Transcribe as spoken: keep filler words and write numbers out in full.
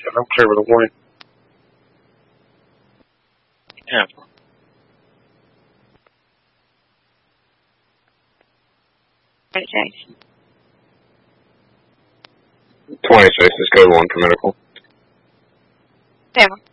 I don't care with a warning. Yeah. Right, Jason. twenty-six is code one for medical. Seven.